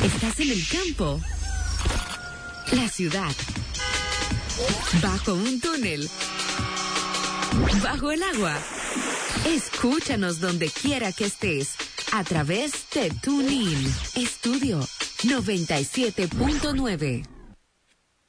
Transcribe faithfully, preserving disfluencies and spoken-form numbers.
¿Estás en el campo? La ciudad. ¿Bajo un túnel? ¿Bajo el agua? Escúchanos donde quiera que estés, a través de TuneIn. Estudio noventa y siete punto nueve.